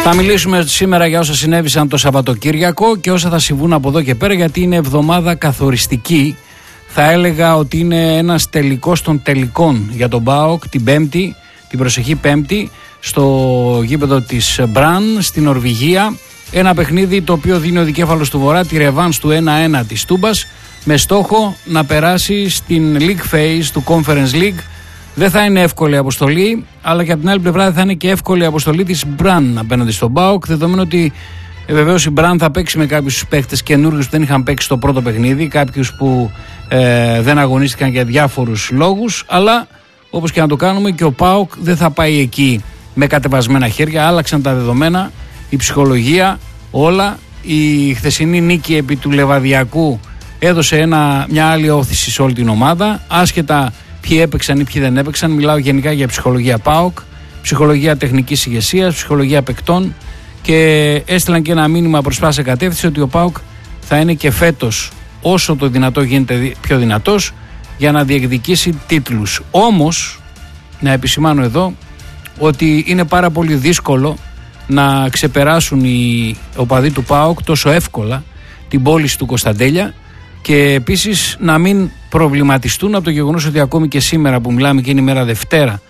Θα μιλήσουμε σήμερα για όσα συνέβησαν το Σαββατοκύριακο και όσα θα συμβούν από εδώ και πέρα, γιατί είναι εβδομάδα καθοριστική. Θα έλεγα ότι είναι ένας τελικός των τελικών για τον ΠΑΟΚ την Πέμπτη, την προσεχή Πέμπτη, στο γήπεδο της Μπραν στην Νορβηγία. Ένα παιχνίδι το οποίο δίνει ο δικέφαλος του Βορρά τη ρεβάνς του 1-1 της Τούμπας, με στόχο να περάσει στην League Phase του Conference League. Δεν θα είναι εύκολη αποστολή, αλλά και από την άλλη πλευρά δεν θα είναι και εύκολη αποστολή της Μπραν απέναντι στον ΠΑΟΚ, δεδομένου ότι βεβαίως η Μπραν θα παίξει με κάποιους παίκτες καινούριους που δεν είχαν παίξει στο πρώτο παιχνίδι, κάποιους που δεν αγωνίστηκαν για διάφορους λόγους, αλλά όπως και να το κάνουμε, και ο ΠΑΟΚ δεν θα πάει εκεί με κατεβασμένα χέρια. Άλλαξαν τα δεδομένα, η ψυχολογία, όλα. Η χθεσινή νίκη επί του Λεβαδιακού έδωσε μια άλλη όθηση σε όλη την ομάδα, άσχετα ποιοι έπαιξαν ή ποιοι δεν έπαιξαν. Μιλάω γενικά για ψυχολογία ΠΑΟΚ, ψυχολογία τεχνικής ηγεσίας, ψυχολογία παικτών, και έστειλαν και ένα μήνυμα προς πάσα κατεύθυνση ότι ο ΠΑΟΚ θα είναι και φέτος όσο το δυνατό γίνεται πιο δυνατός για να διεκδικήσει τίτλους. Όμως, να επισημάνω εδώ ότι είναι πάρα πολύ δύσκολο να ξεπεράσουν οι οπαδοί του ΠΑΟΚ τόσο εύκολα την πώληση του Κωνσταντέλια, και επίσης να μην προβληματιστούν από το γεγονός ότι ακόμη και σήμερα που μιλάμε, και είναι η μέρα Δευτέρα,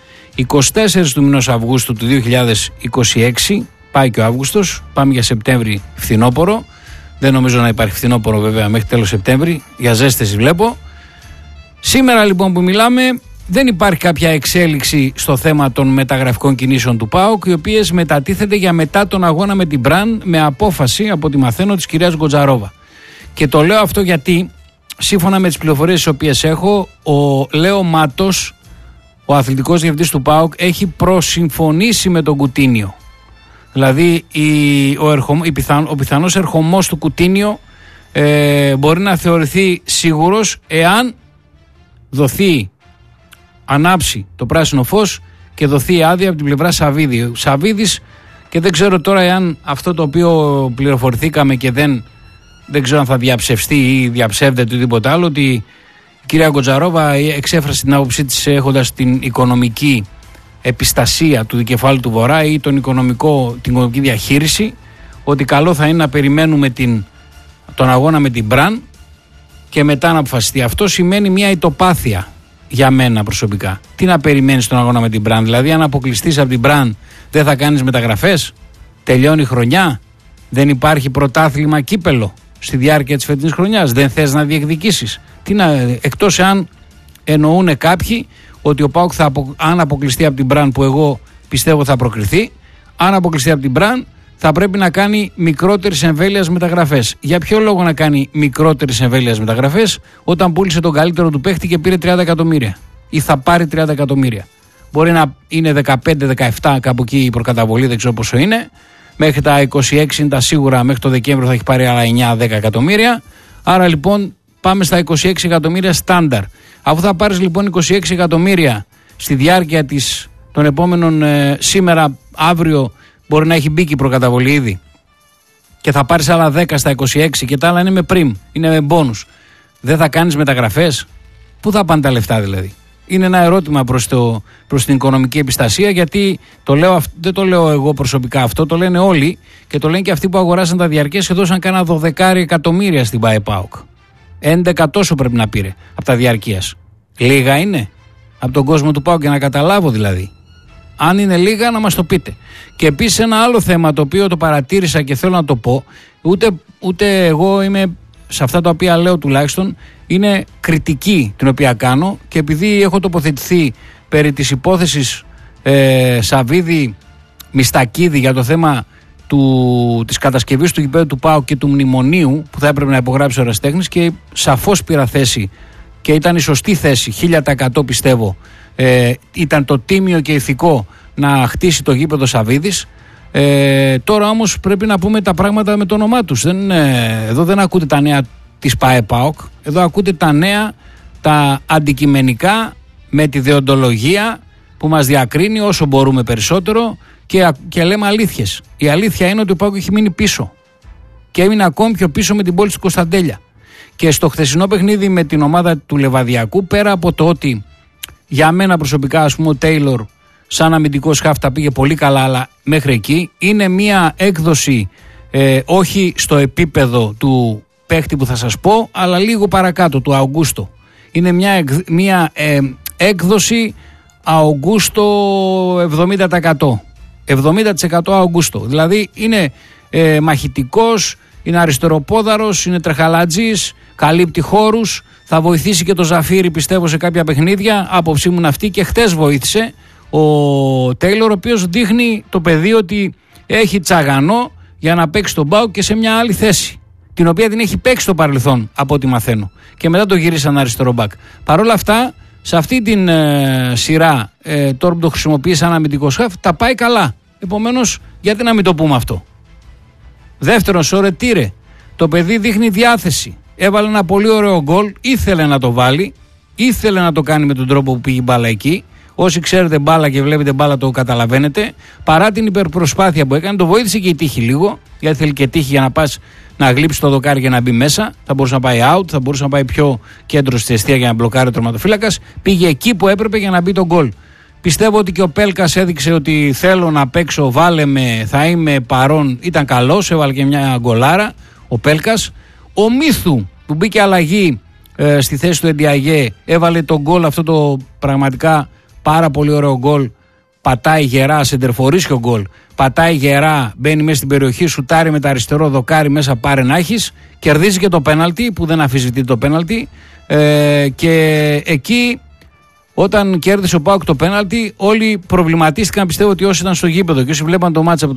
24 του μηνός Αυγούστου του 2026, πάει και ο Αύγουστος, πάμε για Σεπτέμβρη φθινόπωρο. Δεν νομίζω να υπάρχει φθινόπωρο βέβαια μέχρι τέλος Σεπτέμβρη, για ζέσταση βλέπω. Σήμερα λοιπόν που μιλάμε δεν υπάρχει κάποια εξέλιξη στο θέμα των μεταγραφικών κινήσεων του ΠΑΟΚ, οι οποίες μετατίθεται για μετά τον αγώνα με την Μπραν, με απόφαση από ό,τι μαθαίνω της κυρίας Γκοτζαρόβα. Και το λέω αυτό γιατί σύμφωνα με τις πληροφορίες τις οποίες έχω, ο Λέο Μάτος, ο αθλητικός διευθυντής του ΠΑΟΚ, έχει προσυμφωνήσει με τον Κουτίνιο. Δηλαδή ο πιθανός ερχομός του Κουτίνιο μπορεί να θεωρηθεί σίγουρος εάν δοθεί, ανάψει το πράσινο φως και δοθεί άδεια από την πλευρά Σαββίδη. Σαββίδης, και δεν ξέρω τώρα εάν αυτό το οποίο πληροφορηθήκαμε και δεν ξέρω αν θα διαψευστεί ή διαψεύδεται οτιδήποτε άλλο, ότι η κυρία Γκοτζαρόβα εξέφρασε την άποψή της έχοντας την οικονομική επιστασία του δικεφάλου του Βορρά ή την οικονομική διαχείριση, ότι καλό θα είναι να περιμένουμε τον αγώνα με την Μπραν και μετά να αποφασιστεί. Αυτό σημαίνει μια ητοπάθεια για μένα προσωπικά. Τι να περιμένεις τον αγώνα με την Μπραν? Δηλαδή, αν αποκλειστείς από την Μπραν, δεν θα κάνεις μεταγραφές? Τελειώνει η χρονιά? Δεν υπάρχει πρωτάθλημα κύπελο στη διάρκεια της φετινής χρονιάς? Δεν θες να διεκδικήσεις? Εκτός εάν εννοούν κάποιοι ότι ο ΠΑΟΚ αν αποκλειστεί από την Μπραν, που εγώ πιστεύω θα προκριθεί, αν αποκλειστεί από την Μπραν θα πρέπει να κάνει μικρότερης εμβέλειας μεταγραφές. Για ποιο λόγο να κάνει μικρότερης εμβέλειας μεταγραφές όταν πούλησε τον καλύτερο του παίχτη και πήρε 30 εκατομμύρια ή θα πάρει 30 εκατομμύρια? Μπορεί να είναι 15-17 κάπου εκεί η προκαταβολή, δεν ξέρω πόσο είναι. Μέχρι τα 26 είναι τα σίγουρα, μέχρι το Δεκέμβριο θα έχει πάρει άλλα 9-10 εκατομμύρια. Άρα λοιπόν πάμε στα 26 εκατομμύρια στάνταρ. Αφού θα πάρεις λοιπόν 26 εκατομμύρια στη διάρκεια των επόμενων, σήμερα, αύριο μπορεί να έχει μπει και η προκαταβολή ήδη, και θα πάρεις άλλα 10 στα 26 και τα άλλα είναι με πριμ, είναι με μπόνους, δεν θα κάνεις μεταγραφές? Πού θα πάνε τα λεφτά δηλαδή? Είναι ένα ερώτημα προς την οικονομική επιστασία, γιατί δεν το λέω εγώ προσωπικά αυτό, το λένε όλοι, και το λένε και αυτοί που αγοράσαν τα διαρκές και δώσαν κάνα 12 εκατομμύρια στην ΠΑΕ-ΠΑΟΚ. 11 τόσο πρέπει να πήρε από τα διαρκείας. Λίγα είναι από τον κόσμο του ΠΑΟΚ, για να καταλάβω δηλαδή? Αν είναι λίγα να μας το πείτε. Και επίσης ένα άλλο θέμα το οποίο το παρατήρησα και θέλω να το πω, ούτε εγώ είμαι σε αυτά τα οποία λέω, τουλάχιστον είναι κριτική την οποία κάνω, και επειδή έχω τοποθετηθεί περί της υπόθεσης Σαββίδη Μιστακίδη για το θέμα της κατασκευής του γηπέδου του ΠΑΟΚ και του μνημονίου που θα έπρεπε να υπογράψει ο ερασιτέχνης, και σαφώς πήρα θέση και ήταν η σωστή θέση, 1000% πιστεύω, ήταν το τίμιο και ηθικό να χτίσει το γήπεδο Σαββίδης. Τώρα όμως πρέπει να πούμε τα πράγματα με το όνομά τους. Εδώ δεν ακούτε τα νέα της ΠΑΕ-ΠΑΟΚ, εδώ ακούτε τα νέα, τα αντικειμενικά, με τη δεοντολογία που μας διακρίνει όσο μπορούμε περισσότερο, και λέμε αλήθειες. Η αλήθεια είναι ότι ο ΠΑΟΚ έχει μείνει πίσω και έμεινε ακόμη πιο πίσω με την πώληση του Κωνσταντέλια. Και στο χθεσινό παιχνίδι με την ομάδα του Λεβαδιακού, πέρα από το ότι για μένα προσωπικά, ας πούμε, ο Τέιλορ σαν αμυντικός χαφ τα πήγε πολύ καλά, αλλά μέχρι εκεί. Είναι μια έκδοση όχι στο επίπεδο του παίχτη που θα σας πω, αλλά λίγο παρακάτω, του Αουγκούστο. Είναι μια έκδοση Αουγκούστο 70%. 70% Αουγκούστο. Δηλαδή είναι μαχητικός, είναι αριστεροπόδαρος, είναι τρεχαλατζής, καλύπτει χώρους, θα βοηθήσει και το Ζαφίρι πιστεύω σε κάποια παιχνίδια, άποψή μου είναι αυτή, και χτες βοήθησε ο Τέιλορ, ο οποίος δείχνει το παιδί ότι έχει τσαγανό για να παίξει τον ΠΑΟΚ και σε μια άλλη θέση, την οποία την έχει παίξει στο παρελθόν από ό,τι μαθαίνω, και μετά το γύρισαν αριστερό μπακ. Παρ' όλα αυτά, σε αυτή την σειρά, τώρα που το χρησιμοποιεί σαν αμυντικός χαφ, τα πάει καλά. Επομένως, γιατί να μην το πούμε αυτό. Δεύτερον, Σορετήρε. Το παιδί δείχνει διάθεση. Έβαλε ένα πολύ ωραίο γκολ. Ήθελε να το βάλει. Ήθελε να το κάνει με τον τρόπο που πήγε η μπάλα εκεί. Όσοι ξέρετε μπάλα και βλέπετε μπάλα, το καταλαβαίνετε. Παρά την υπερπροσπάθεια που έκανε, το βοήθησε και η τύχη λίγο. Γιατί θέλει και τύχη για να πας να γλύψει το δοκάρι και να μπει μέσα. Θα μπορούσε να πάει out, θα μπορούσε να πάει πιο κέντρο στη αιστεία για να μπλοκάρει ο τερματοφύλακας. Πήγε εκεί που έπρεπε για να μπει το γκολ. Πιστεύω ότι και ο Πέλκας έδειξε ότι θέλω να παίξω, βάλε με, θα είμαι παρόν. Ήταν καλός, έβαλε και μια γκολάρα ο Πέλκας. Ο Μίθου που μπήκε αλλαγή στη θέση του Εντιαγέ, έβαλε το γκολ, αυτό το πραγματικά πάρα πολύ ωραίο γκολ. Πατάει γερά, σεντερφορίσιο γκολ. Πατάει γερά, μπαίνει μέσα στην περιοχή, σουτάρει με τα αριστερό, δοκάρι μέσα, πάρε να έχεις. Κερδίζει και το πέναλτι, που δεν αφισβητεί το πέναλτι. Και εκεί, όταν κέρδισε ο ΠΑΟΚ το πέναλτι, όλοι προβληματίστηκαν. Πιστεύω ότι όσοι ήταν στο γήπεδο και όσοι βλέπαν το μάτς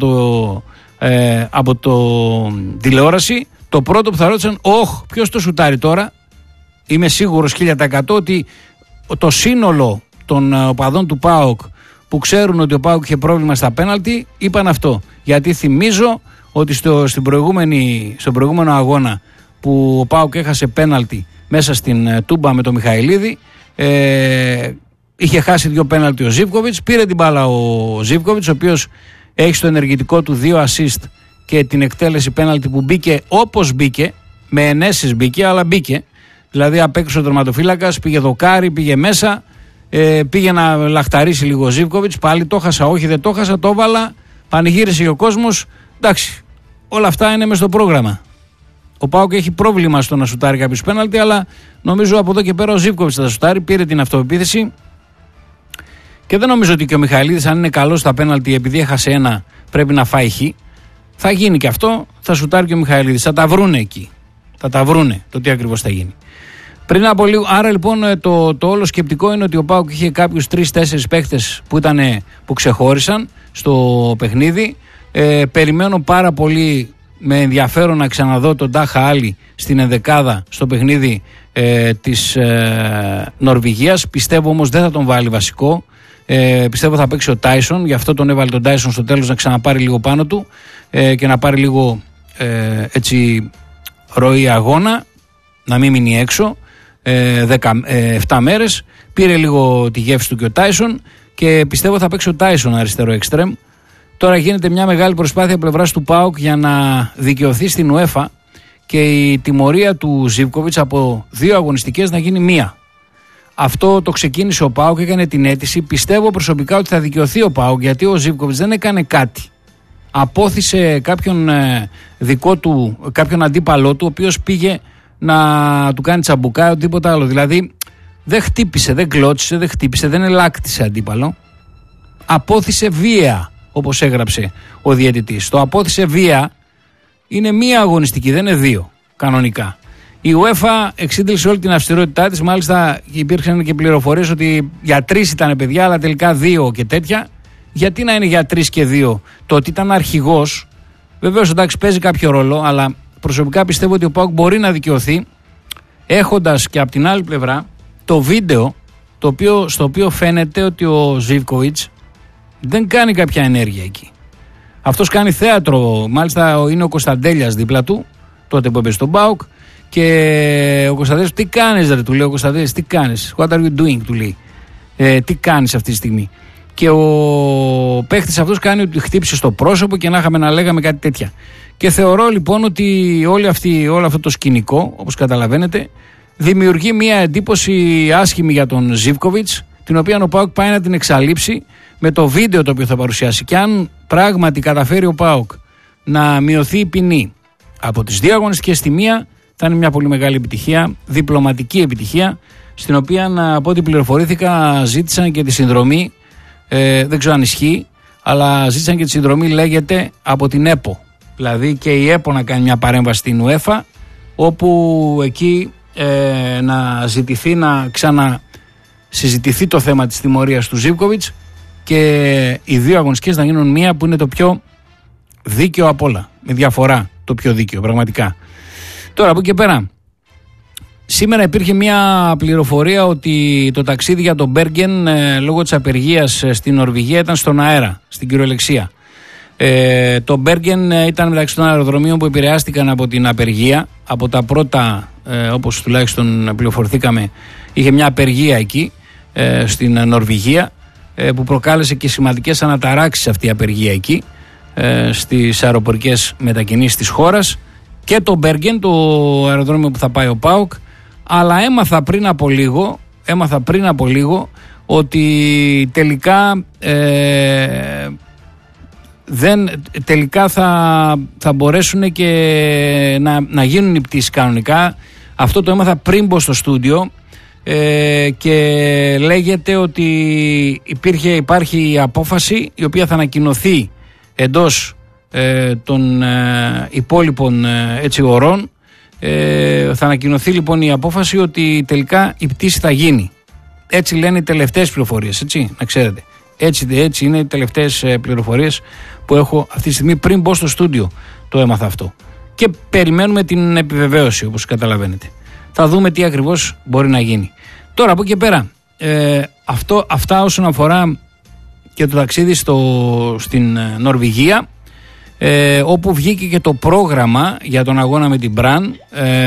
από το τηλεόραση, το πρώτο που θα ρώτησαν, ποιος το σουτάρει τώρα. Είμαι σίγουρος 1000% ότι το σύνολο των οπαδών του ΠΑΟΚ που ξέρουν ότι ο ΠΑΟΚ είχε πρόβλημα στα πέναλτι, είπαν αυτό. Γιατί θυμίζω ότι στον προηγούμενο αγώνα που ο ΠΑΟΚ έχασε πέναλτι μέσα στην Τούμπα με τον Μιχαηλίδη, είχε χάσει 2 πέναλτι ο Ζίβκοβιτς, πήρε την μπάλα ο Ζίβκοβιτς, ο οποίος έχει στο ενεργητικό του 2 assist και την εκτέλεση πέναλτι που μπήκε όπως μπήκε, με ενέσεις μπήκε, αλλά μπήκε. Δηλαδή απέκτησε ο τερματοφύλακας, πήγε δοκάρι, πήγε μέσα, πήγε να λαχταρίσει λίγο ο Ζίβκοβιτς, πάλι το χάσα, όχι δεν το χάσα, το έβαλα, πανηγύρισε και ο κόσμος. Εντάξει, όλα αυτά είναι μες στο πρόγραμμα. Ο ΠΑΟΚ έχει πρόβλημα στο να σουτάρει κάποιος πέναλτι, αλλά νομίζω από εδώ και πέρα ο Ζίβκοβιτς θα σουτάρει, πήρε την αυτοεπίθεση και δεν νομίζω ότι και ο Μιχαηλίδης, αν είναι καλός στα πέναλτι, επειδή έχασε ένα, πρέπει να φάει χ. Θα γίνει και αυτό, θα σουτάρει και ο Μιχαηλίδης. Θα τα βρούνε εκεί. Θα τα βρούνε το τι ακριβώς θα γίνει. Πριν από λίγο, άρα λοιπόν το όλο σκεπτικό είναι ότι ο ΠΑΟΚ είχε κάποιους 3-4 παίχτες που ξεχώρισαν στο παιχνίδι. Περιμένω πάρα πολύ με ενδιαφέρον να ξαναδώ τον Ντάχα Άλλη στην ενδεκάδα στο παιχνίδι της Νορβηγίας. Πιστεύω όμως δεν θα τον βάλει βασικό. Πιστεύω θα παίξει ο Τάισον, γι' αυτό τον έβαλε τον Τάισον στο τέλος να ξαναπάρει λίγο πάνω του και να πάρει λίγο έτσι ροή αγώνα, να μην μείνει έξω 7 μέρες. Πήρε λίγο τη γεύση του και ο Τάισον και πιστεύω θα παίξει ο Τάισον αριστερό εξτρέμ. Τώρα γίνεται μια μεγάλη προσπάθεια πλευράς του ΠΑΟΚ για να δικαιωθεί στην UEFA και η τιμωρία του Ζίβκοβιτς από 2 αγωνιστικές να γίνει 1. Αυτό το ξεκίνησε ο ΠΑΟΚ, έκανε την αίτηση. Πιστεύω προσωπικά ότι θα δικαιωθεί ο ΠΑΟΚ, γιατί ο Ζίβκοβιτς δεν έκανε κάτι. Απόθυσε κάποιον δικό του, κάποιον αντίπαλό του, ο οποίος πήγε να του κάνει τσαμπουκά ή οτιδήποτε άλλο. Δηλαδή δεν χτύπησε, δεν κλώτσισε, δεν χτύπησε, δεν ελάκτησε αντίπαλο. Απόθυσε βία, όπως έγραψε ο διαιτητής. Το απόθυσε βία είναι 1 αγωνιστική, δεν είναι 2 κανονικά. Η UEFA εξήντλησε όλη την αυστηρότητά της. Μάλιστα υπήρξαν και πληροφορίες ότι για 3 ήταν παιδιά, αλλά τελικά 2 και τέτοια. Γιατί να είναι για 3 και 2? Το ότι ήταν αρχηγός, βεβαίως εντάξει παίζει κάποιο ρόλο, αλλά προσωπικά πιστεύω ότι ο ΠΑΟΚ μπορεί να δικαιωθεί έχοντας και από την άλλη πλευρά το βίντεο στο οποίο φαίνεται ότι ο Ζίβκοβιτς δεν κάνει κάποια ενέργεια εκεί. Αυτός κάνει θέατρο, μάλιστα είναι ο Κωνσταντέλιας δίπλα του, τότε που έπαιζε στον ΠΑΟΚ, και ο Κωνσταντέλιας, τι κάνεις ρε, του λέει ο Κωνσταντέλιας, τι κάνεις, what are you doing, του λέει, τι κάνεις αυτή τη στιγμή. Και ο παίχτης αυτός κάνει ότι χτύπησε στο πρόσωπο και να είχαμε να λέγαμε κάτι τέτοια. Και θεωρώ λοιπόν ότι όλο αυτό το σκηνικό, όπως καταλαβαίνετε, δημιουργεί μια εντύπωση άσχημη για τον Ζίβκοβιτς, την οποία ο ΠΑΟΚ πάει να την εξαλείψει με το βίντεο το οποίο θα παρουσιάσει. Και αν πράγματι καταφέρει ο ΠΑΟΚ να μειωθεί η ποινή από τις 2 αγωνιστικές στη μία, θα είναι μια πολύ μεγάλη επιτυχία, διπλωματική επιτυχία, στην οποία από ό,τι πληροφορήθηκα ζήτησαν και τη συνδρομή, δεν ξέρω αν ισχύει, αλλά ζήτησαν και τη συνδρομή, λέγεται, από την ΕΠΟ. Δηλαδή και η ΕΠΟ να κάνει μια παρέμβαση στην UEFA, όπου εκεί να ζητηθεί να ξανασυζητηθεί το θέμα της τιμωρίας του Ζίβκοβιτς και οι 2 αγωνιστικές να γίνουν μία που είναι το πιο δίκαιο απ' όλα. Με διαφορά το πιο δίκαιο, πραγματικά. Τώρα από εκεί και πέρα, σήμερα υπήρχε μια πληροφορία ότι το ταξίδι για τον Μπέργκεν λόγω της απεργίας στην Νορβηγία ήταν στον αέρα, στην κυριολεξία. Το Μπέργκεν ήταν μεταξύ των αεροδρομίων που επηρεάστηκαν από την απεργία. Από τα πρώτα, όπως τουλάχιστον πληροφορηθήκαμε, είχε μια απεργία εκεί στην Νορβηγία, που προκάλεσε και σημαντικές αναταράξεις αυτή η απεργία εκεί στις αεροπορικές μετακινήσεις της χώρας, και το Μπέργκεν, το αεροδρόμιο που θα πάει ο ΠΑΟΚ. Αλλά έμαθα πριν από λίγο ότι τελικά τελικά θα μπορέσουν και να γίνουν οι πτήσεις κανονικά. Αυτό το έμαθα πριν μπω στο στούντιο, και λέγεται ότι υπάρχει η απόφαση η οποία θα ανακοινωθεί εντός των υπόλοιπων ωρών. Θα ανακοινωθεί λοιπόν η απόφαση ότι τελικά η πτήση θα γίνει. Έτσι λένε οι τελευταίες πληροφορίες, έτσι, να ξέρετε. Έτσι είναι οι τελευταίες πληροφορίες που έχω αυτή τη στιγμή. Πριν μπω στο στούντιο το έμαθα αυτό. Και περιμένουμε την επιβεβαίωση, όπως καταλαβαίνετε. Θα δούμε τι ακριβώς μπορεί να γίνει. Τώρα από εκεί και πέρα, αυτά όσον αφορά και το ταξίδι στην Νορβηγία, όπου βγήκε και το πρόγραμμα για τον αγώνα με την Μπραν.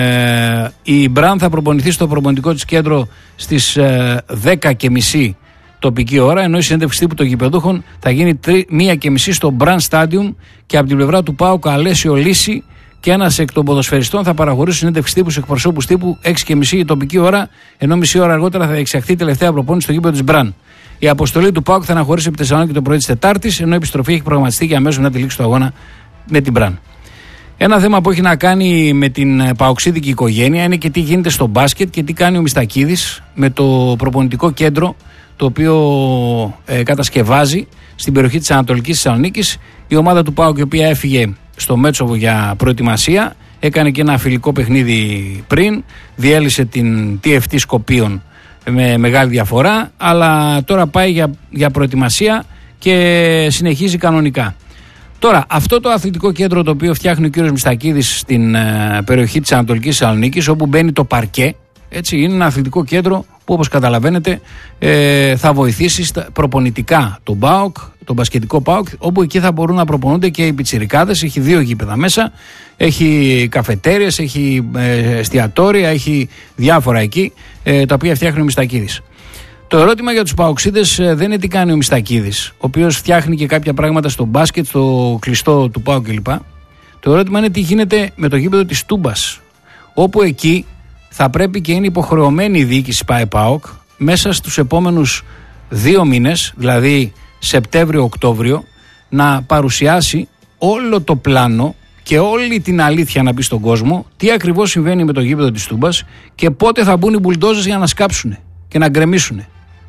Η Μπραν θα προπονηθεί στο προπονητικό της κέντρο στις 10:30 τοπική ώρα, ενώ η συνέντευξη τύπου των γηπεδούχων θα γίνει 1:30 στο Μπραν Stadium, και από την πλευρά του ΠΑΟΚ Αλέσιο Λύση και ένας εκ των ποδοσφαιριστών θα παραχωρήσει συνέντευξη τύπου σε εκπροσώπους τύπου 6:30 τοπική ώρα, ενώ μισή ώρα αργότερα θα εξαχθεί η τελευταία προπόνηση στο γήπεδο της Μπραν. Η αποστολή του ΠΑΟΚ θα αναχωρήσει επί Θεσσαλονίκη το πρωί της Τετάρτης, ενώ η επιστροφή έχει προγραμματιστεί για αμέσως μετά τη λήξη του αγώνα με την Μπραν. Ένα θέμα που έχει να κάνει με την παοξίδικη οικογένεια είναι και τι γίνεται στο μπάσκετ και τι κάνει ο Μιστακίδης με το προπονητικό κέντρο το οποίο κατασκευάζει στην περιοχή της Ανατολικής Θεσσαλονίκης. Η ομάδα του ΠΑΟΚ, η οποία έφυγε στο Μέτσοβο για προετοιμασία, έκανε και ένα φιλικό παιχνίδι πριν, διέλυσε την TFT Σκοπίων με μεγάλη διαφορά, αλλά τώρα πάει για προετοιμασία και συνεχίζει κανονικά. Τώρα, αυτό το αθλητικό κέντρο το οποίο φτιάχνει ο κύριος Μιστακίδης στην περιοχή της Ανατολικής Θεσσαλονίκης, όπου μπαίνει το παρκέ, έτσι, είναι ένα αθλητικό κέντρο που, όπως καταλαβαίνετε, θα βοηθήσει προπονητικά τον ΠΑΟΚ, τον μπασκετικό ΠΑΟΚ, όπου εκεί θα μπορούν να προπονούνται και οι πιτσιρικάδες. Έχει 2 γήπεδα μέσα, έχει καφετέριες, έχει εστιατόρια, έχει διάφορα εκεί, τα οποία φτιάχνει ο Μιστακίδης. Το ερώτημα για τους παοξίδες δεν είναι τι κάνει ο Μιστακίδης, ο οποίος φτιάχνει και κάποια πράγματα στο μπάσκετ, στο κλειστό του ΠΑΟΚ κλπ. Το ερώτημα είναι τι γίνεται με το γήπεδο της Τούμπας, όπου εκεί θα πρέπει και είναι υποχρεωμένη η διοίκηση ΠΑΕ-ΠΑΟΚ μέσα στους επόμενους 2 μήνες, δηλαδή Σεπτέμβριο-Οκτώβριο, να παρουσιάσει όλο το πλάνο και όλη την αλήθεια να πει στον κόσμο τι ακριβώς συμβαίνει με το γήπεδο της Τούμπας και πότε θα μπουν οι μπουλντόζες για να σκάψουν και να γκρεμίσουν.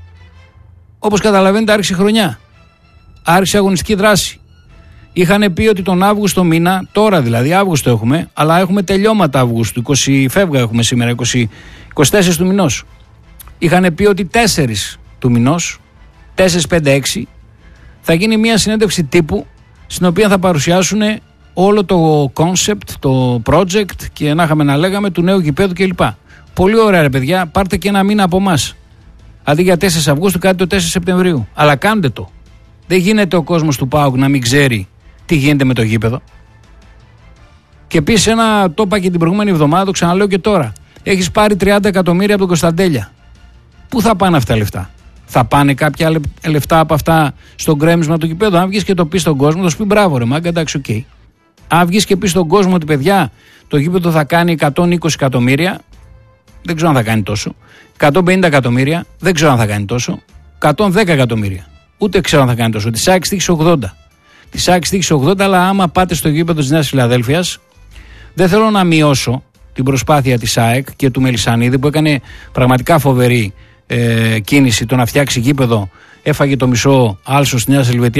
Όπως καταλαβαίνετε, άρχισε χρονιά. Άρχισε αγωνιστική δράση. Είχαν πει ότι τον Αύγουστο μήνα, τώρα δηλαδή Αύγουστο έχουμε, αλλά έχουμε τελειώματα Αυγούστου, 20 Φεύγα έχουμε σήμερα, 24 του μηνός. Είχαν πει ότι 4 του μηνός, 4, 5, 6, θα γίνει μια συνέντευξη τύπου στην οποία θα παρουσιάσουν όλο το concept, το project και να είχαμε να λέγαμε του νέου γηπέδου κλπ. Πολύ ωραία ρε παιδιά, πάρτε και ένα μήνα από εμάς. Αντί για 4 Αυγούστου, κάντε το 4 Σεπτεμβρίου. Αλλά κάντε το. Δεν γίνεται ο κόσμος του ΠΑΟΚ να μην ξέρει τι γίνεται με το γήπεδο. Και επίσης το είπα και την προηγούμενη εβδομάδα, το ξαναλέω και τώρα. Έχεις πάρει 30 εκατομμύρια από τον Κωνσταντέλια. Πού θα πάνε αυτά τα λεφτά? Θα πάνε κάποια λεφτά από αυτά στο γκρέμισμα του γηπέδου? Αν βγεις και το πεις στον κόσμο, θα σου πει μπράβο ρε μάγκα, εντάξει, οκ. Αν βγεις και πεις στον κόσμο ότι παιδιά, το γήπεδο θα κάνει 120 εκατομμύρια, δεν ξέρω αν θα κάνει τόσο. 150 εκατομμύρια, δεν ξέρω αν θα κάνει τόσο. 110 εκατομμύρια. Ούτε ξέρω αν θα κάνει τόσο. Τη ΑΕΚ στοίχησε 80. Τη ΑΕΚ στοίχησε 80, αλλά άμα πάτε στο γήπεδο της Νέας Φιλαδέλφειας, δεν θέλω να μειώσω την προσπάθεια της ΑΕΚ και του Μελισσανίδη που έκανε πραγματικά φοβερή κίνηση το να φτιάξει γήπεδο. Έφαγε το μισό άλσο της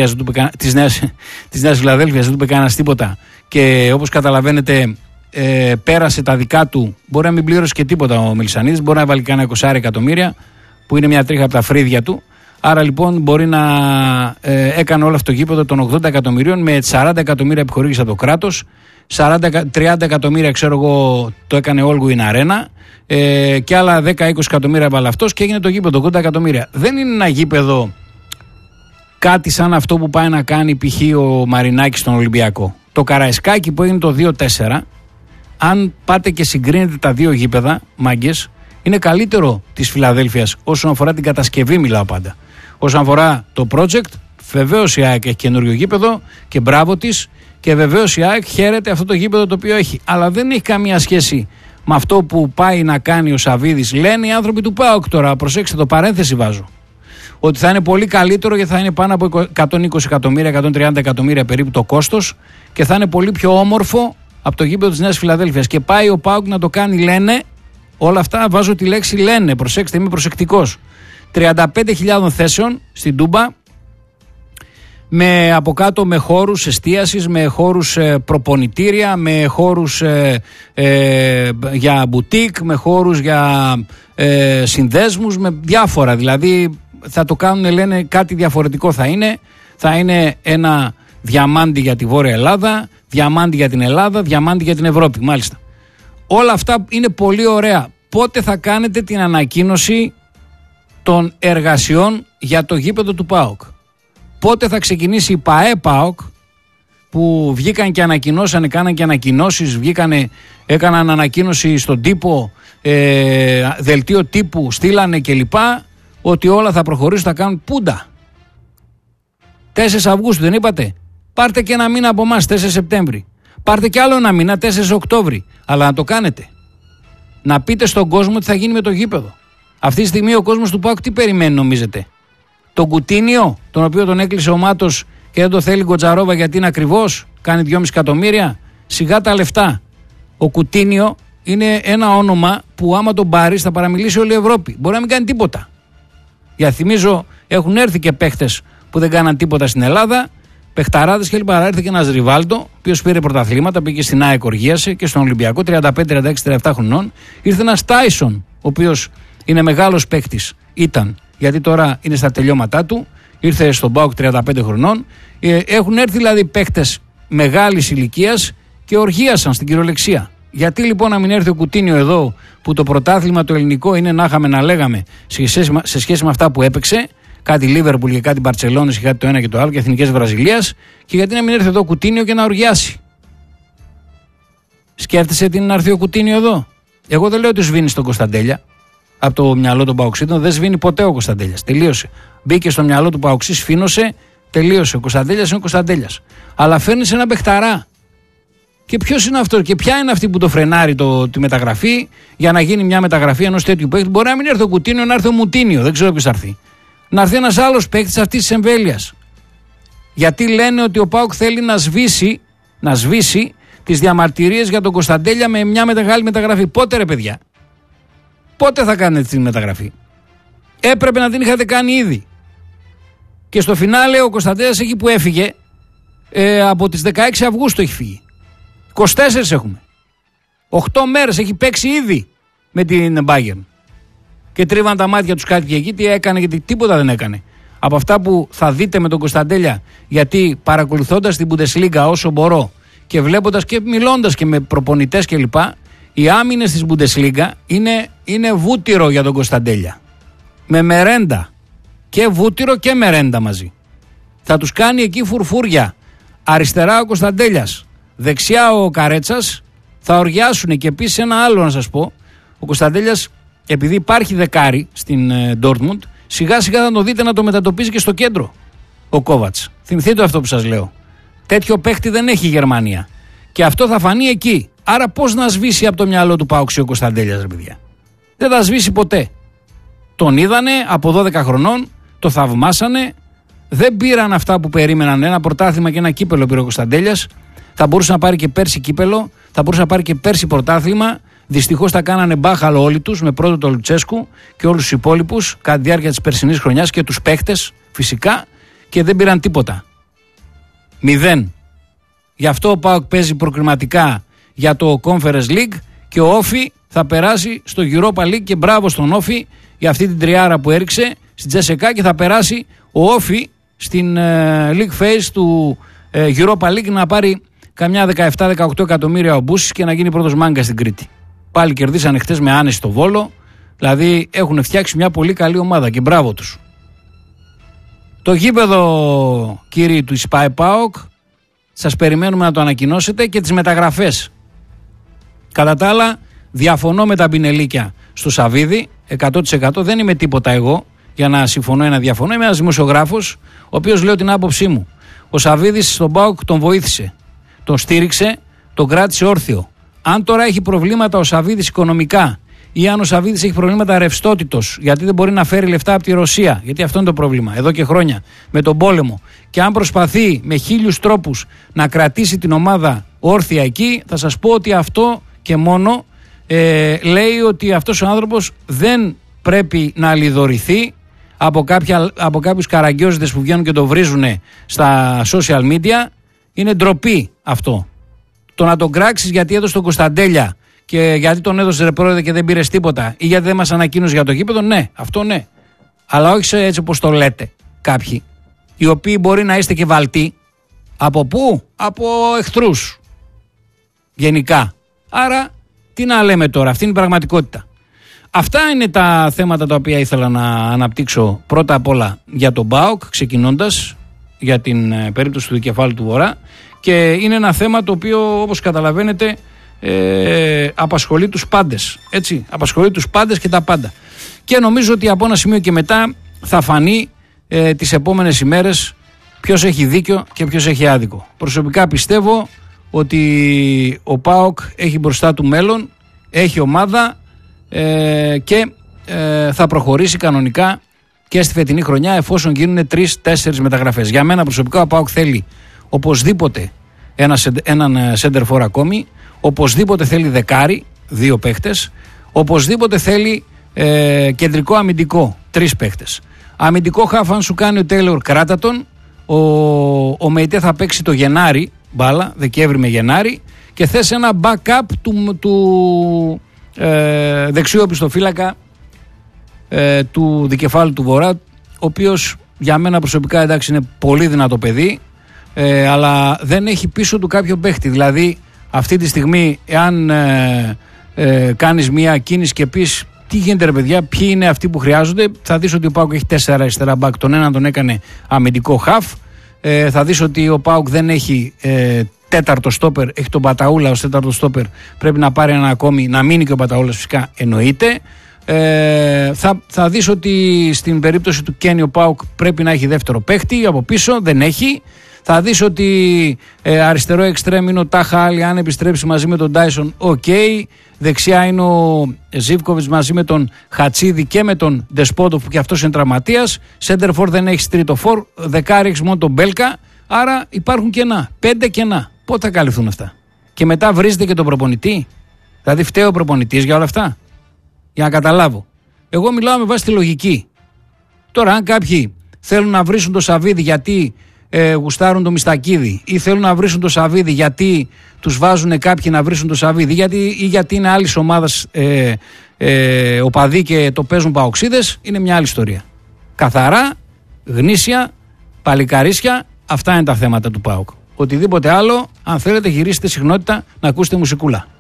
Νέας Φιλαδέλφειας, δεν του είπε κανένας τίποτα. Και όπως καταλαβαίνετε, πέρασε τα δικά του. Μπορεί να μην πλήρωσε και τίποτα ο Μελισσανίδης, μπορεί να βάλει κανένα 20 εκατομμύρια, που είναι μια τρίχα από τα φρύδια του. Άρα λοιπόν μπορεί να έκανε όλο αυτό το γήπεδο των 80 εκατομμυρίων με 40 εκατομμύρια επιχορήγηση από το κράτος, 30 εκατομμύρια ξέρω εγώ το έκανε Allwyn Arena και άλλα 10-20 εκατομμύρια έβαλε αυτός και έγινε το γήπεδο 80 εκατομμύρια. Δεν είναι ένα γήπεδο κάτι σαν αυτό που πάει να κάνει π.χ. ο Μαρινάκης στον Ολυμπιακό. Το Καραϊσκάκι που έγινε το 2-4, αν πάτε και συγκρίνετε τα δύο γήπεδα, μάγκες, είναι καλύτερο της Φιλαδέλφειας όσον αφορά την κατασκευή, μιλάω πάντα. Όσον αφορά το project, βεβαίως η ΑΕΚ έχει καινούριο γήπεδο και μπράβο της, και βεβαίως η ΑΕΚ χαίρεται αυτό το γήπεδο το οποίο έχει. Αλλά δεν έχει καμία σχέση με αυτό που πάει να κάνει ο Σαββίδης. Λένε οι άνθρωποι του ΠΑΟΚ τώρα, προσέξτε το, παρένθεση βάζω, ότι θα είναι πολύ καλύτερο και θα είναι πάνω από 120 εκατομμύρια, 130 εκατομμύρια περίπου το κόστος και θα είναι πολύ πιο όμορφο από το γήπεδο της Νέας Φιλαδέλφειας. Και πάει ο ΠΑΟΚ να το κάνει, λένε, όλα αυτά βάζω τη λέξη λένε, προσέξτε, είμαι προσεκτικός. 35.000 θέσεων στην Τούμπα, με από κάτω με χώρους εστίασης, με χώρους προπονητήρια, με χώρους για μπουτίκ, με χώρους για συνδέσμους, με διάφορα. Δηλαδή θα το κάνουν, λένε, κάτι διαφορετικό θα είναι ένα διαμάντι για τη Βόρεια Ελλάδα, διαμάντι για την Ελλάδα, διαμάντι για την Ευρώπη, μάλιστα. Όλα αυτά είναι πολύ ωραία. Πότε θα κάνετε την ανακοίνωση των εργασιών για το γήπεδο του ΠΑΟΚ? Πότε θα ξεκινήσει η ΠΑΕ ΠΑΟΚ, που βγήκαν και ανακοινώσανε, κάναν και ανακοινώσεις, έκαναν ανακοίνωση στον τύπο, δελτίο τύπου, στείλανε κλπ, ότι όλα θα προχωρήσουν, θα κάνουν πούντα. 4 Αυγούστου δεν είπατε? Πάρτε και ένα μήνα από εμάς, 4 Σεπτέμβρη. Πάρτε και άλλο ένα μήνα, 4 Οκτώβρη. Αλλά να το κάνετε. Να πείτε στον κόσμο τι θα γίνει με το γήπεδο. Αυτή τη στιγμή ο κόσμος του ΠΑΟΚ τι περιμένει, νομίζετε? Τον Κουτίνιο, τον οποίο τον έκλεισε ο Μάτος και δεν το θέλει Γκοτζαρόβα γιατί είναι ακριβώς, κάνει 2,5 εκατομμύρια. Σιγά τα λεφτά. Ο Κουτίνιο είναι ένα όνομα που άμα τον πάρει θα παραμιλήσει όλη η Ευρώπη. Μπορεί να μην κάνει τίποτα. Για θυμίζω, έχουν έρθει και παίχτες που δεν κάναν τίποτα στην Ελλάδα, παιχταράδες κλπ. Έρθει και ένας Ριβάλντο, ο οποίος πήρε πρωταθλήματα, πήγε στην ΑΕΚ, οργίασε και στον Ολυμπιακό, 35, 36, 37 χρονών. Ήρθε ένας Τάισον, ο οποίος είναι μεγάλος παίχτης, ήταν, γιατί τώρα είναι στα τελειώματά του, ήρθε στον ΠΑΟΚ 35 χρονών. Έχουν έρθει δηλαδή παίχτες μεγάλης ηλικίας και οργίασαν στην κυριολεξία. Γιατί λοιπόν να μην έρθει ο Κουτίνιο εδώ, που το πρωτάθλημα το ελληνικό είναι να είχαμε να λέγαμε σε σχέση με αυτά που έπαιξε, κάτι Λίβερπουλ και κάτι Μπαρτσελόνης και κάτι το ένα και το άλλο και εθνικές Βραζιλίας, και γιατί να μην έρθει εδώ ο Κουτίνιο και να οργιάσει? Σκέφτεσαι τι είναι να έρθει ο Κουτίνιο εδώ? Εγώ δεν λέω ότι σβήνει στον Κωνσταντέλια από το μυαλό των Παοξίδων, δεν σβήνει ποτέ ο Κωνσταντέλιας. Τελείωσε. Μπήκε στο μυαλό του Παοξή, σφήνωσε, τελείωσε. Ο Κωνσταντέλιας είναι ο Κωνσταντέλιας. Αλλά φέρνει ένα παιχταρά. Και ποιος είναι αυτό, και ποια είναι αυτή που το φρενάρει τη μεταγραφή, για να γίνει μια μεταγραφή ενός τέτοιου παίκτη? Μπορεί να μην έρθει ο Κουτίνιο, να έρθει ο Μουτίνιο, δεν ξέρω ποιος θα έρθει. Να έρθει ένας άλλος παίκτης αυτής της εμβέλειας. Γιατί λένε ότι ο ΠΑΟΚ θέλει να σβήσει τις διαμαρτυρίες για τον Κωνσταντέλια με μια μεγάλη μεταγραφή. Πότε ρε παιδιά? Πότε θα κάνετε την μεταγραφή? Έπρεπε να την είχατε κάνει ήδη. Και στο φινάλε ο Κωνσταντέλιας εκεί που έφυγε, από τις 16 Αυγούστου έχει φύγει. 24 έχουμε. 8 μέρες έχει παίξει ήδη με την Bayern. Και τρίβαν τα μάτια τους κάτι και εκεί, τι έκανε, γιατί τίποτα δεν έκανε. Από αυτά που θα δείτε με τον Κωνσταντέλια, γιατί παρακολουθώντας την Bundesliga όσο μπορώ και βλέποντας και μιλώντας και με προπονητές κλπ, οι άμυνες της Bundesliga είναι βούτυρο για τον Κωνσταντέλια. Με μερέντα. Και βούτυρο και μερέντα μαζί. Θα τους κάνει εκεί φουρφούρια. Αριστερά ο Κωνσταντέλιας, δεξιά ο Καρέτσας, θα οργιάσουν. Και επίσης ένα άλλο να σας πω, ο Κωνσταντέλιας, επειδή υπάρχει δεκάρι στην Dortmund, σιγά σιγά θα το δείτε να το μετατοπίζει και στο κέντρο ο Κόβατς. Θυμηθείτε αυτό που σας λέω. Τέτοιο παίχτη δεν έχει η Γερμανία. Και αυτό θα φανεί εκεί. Άρα πώς να σβήσει από το μυαλό του Παοξή ο Κωνσταντέλιας, ρε παιδιά? Δεν θα σβήσει ποτέ. Τον είδανε από 12 χρονών, το θαυμάσανε, δεν πήραν αυτά που περίμεναν. Ένα πρωτάθλημα και ένα κύπελο πήρε ο Κωνσταντέλιας. Θα μπορούσε να πάρει και πέρσι κύπελο, θα μπορούσε να πάρει και πέρσι πρωτάθλημα. Δυστυχώς τα κάνανε μπάχαλο όλοι τους, με πρώτο τον Λουτσέσκου και όλους τους υπόλοιπους κατά τη διάρκεια της περσινής χρονιάς και τους παίχτες φυσικά, και δεν πήραν τίποτα. 0. Γι' αυτό ο ΠΑΟΚ παίζει προκριματικά για το Conference League και ο Όφι θα περάσει στο Europa League, και μπράβο στον Όφι για αυτή την τριάρα που έριξε στην Τσεσεκά, και θα περάσει ο Όφι στην League Phase του Europa League να πάρει καμιά 17-18 εκατομμύρια ο Μπούσης και να γίνει πρώτος μάγκα στην Κρήτη. Πάλι κερδίσανε χτες με άνεση το Βόλο, δηλαδή έχουν φτιάξει μια πολύ καλή ομάδα και μπράβο τους. Το γήπεδο, κύριοι του ΙΣΠΑΕ ΠΑΟΚ, σας περιμένουμε να το ανακοινώσετε, και τις μεταγραφές. Κατά τα άλλα, διαφωνώ με τα πινελίκια στο Σαββίδη 100%. Δεν είμαι τίποτα εγώ για να συμφωνώ ή να διαφωνώ. Είμαι ένας δημοσιογράφος, ο οποίος λέω την άποψή μου. Ο Σαββίδης στον ΠΑΟΚ τον βοήθησε, τον στήριξε, τον κράτησε όρθιο. Αν τώρα έχει προβλήματα ο Σαββίδης οικονομικά, ή αν ο Σαββίδης έχει προβλήματα ρευστότητος, γιατί δεν μπορεί να φέρει λεφτά από τη Ρωσία, γιατί αυτό είναι το πρόβλημα εδώ και χρόνια με τον πόλεμο, και αν προσπαθεί με 1000 τρόπους να κρατήσει την ομάδα όρθια εκεί, θα σας πω ότι αυτό και μόνο λέει ότι αυτός ο άνθρωπος δεν πρέπει να αλληδωρηθεί από κάποιους καραγκιόζητες που βγαίνουν και το βρίζουν στα social media. Είναι ντροπή αυτό. Το να τον κράξεις γιατί έδωσε τον Κωνσταντέλια και γιατί τον έδωσε ρε πρόεδρε και δεν πήρες τίποτα, ή γιατί δεν μας ανακοίνωσε για το γήπεδο, ναι, αυτό ναι. Αλλά όχι έτσι όπως το λέτε κάποιοι, οι οποίοι μπορεί να είστε και βαλτοί. Από πού? Από εχθρούς. Γενικά. Άρα, τι να λέμε τώρα, αυτή είναι η πραγματικότητα. Αυτά είναι τα θέματα τα οποία ήθελα να αναπτύξω πρώτα απ' όλα για τον ΠΑΟΚ, ξεκινώντας για την περίπτωση του Δικεφάλου του Βορρά, και είναι ένα θέμα το οποίο, όπως καταλαβαίνετε, απασχολεί τους πάντες, έτσι, απασχολεί τους πάντες και τα πάντα, και νομίζω ότι από ένα σημείο και μετά θα φανεί τις επόμενες ημέρες ποιος έχει δίκιο και ποιος έχει άδικο. Προσωπικά πιστεύω ότι ο ΠΑΟΚ έχει μπροστά του μέλλον, έχει ομάδα και θα προχωρήσει κανονικά και στη φετινή χρονιά, εφόσον γίνουν 3-4 μεταγραφές. Για μένα προσωπικά ο ΠΑΟΚ θέλει οπωσδήποτε έναν center for ακόμη, οπωσδήποτε θέλει δεκάρι, 2 παίχτες, οπωσδήποτε θέλει κεντρικό αμυντικό, 3 παίχτες. Αμυντικό χαφ, αν σου κάνει ο Τέιλορ, κράτα τον. Ο Μεϊτέ θα παίξει το Γενάρη μπάλα, Δεκέμβρη με Γενάρη, και θες ένα backup του δεξιού οπισθοφύλακα του Δικεφάλου του Βορρά, ο οποίος για μένα προσωπικά, εντάξει, είναι πολύ δυνατό παιδί, αλλά δεν έχει πίσω του κάποιο παίχτη. Δηλαδή αυτή τη στιγμή, εάν κάνεις μια κίνηση και πεις τι γίνεται ρε παιδιά, ποιοι είναι αυτοί που χρειάζονται, θα δεις ότι ο ΠΑΟΚ έχει 4 αριστερά μπακ, τον έναν τον έκανε αμυντικό χαφ. Θα δεις ότι ο ΠΑΟΚ δεν έχει τέταρτο στόπερ, έχει τον Παταούλα ως τέταρτο στόπερ, πρέπει να πάρει ένα ακόμη, να μείνει και ο Παταούλας φυσικά, εννοείται. Θα δεις ότι στην περίπτωση του Κένι ο ΠΑΟΚ πρέπει να έχει δεύτερο παίχτη από πίσω, δεν έχει. Θα δεις ότι αριστερό εξτρέμ είναι ο Τάχα Άλλη, αν επιστρέψει μαζί με τον Τάισον, οκ. Δεξιά είναι ο Ζίβκοβιτς μαζί με τον Χατσίδη και με τον Ντεσπότοφ, που και αυτός είναι τραυματίας. Σέντερ φορ δεν έχει τρίτο φορ, δεκάρι έχεις μόνο τον Μπέλκα. Άρα υπάρχουν κενά, 5 κενά. Πότε θα καλυφθούν αυτά? Και μετά βρίζετε και τον προπονητή. Δηλαδή φταίει ο προπονητής για όλα αυτά? Για να καταλάβω. Εγώ μιλάω με βάση τη λογική. Τώρα, αν κάποιοι θέλουν να βρίσουν το Σαββίδι γιατί γουστάρουν το Μιστακίδη, ή θέλουν να βρίσουν το Σαββίδι γιατί τους βάζουν κάποιοι να βρίσουν το Σαββίδι, ή γιατί είναι άλλης ομάδας οπαδοί και το παίζουν παοξίδες, είναι μια άλλη ιστορία. Καθαρά, γνήσια, παλικαρίσια, αυτά είναι τα θέματα του ΠΑΟΚ. Οτιδήποτε άλλο, αν θέλετε, γυρίστε συχνότητα να ακούσετε μουσικούλα.